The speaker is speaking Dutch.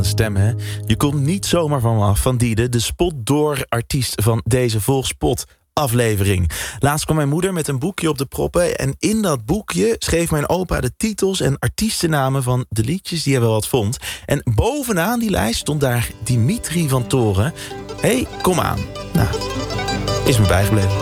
een stem, hè? Je komt niet zomaar van me af, Van Diede, de spotdoor-artiest van deze Volkspot-aflevering. Laatst kwam mijn moeder met een boekje op de proppen en in dat boekje schreef mijn opa de titels en artiestennamen van de liedjes die hij wel wat vond. En bovenaan die lijst stond daar Dimitri van Toren. Hé, kom aan. Nou, is me bijgebleven.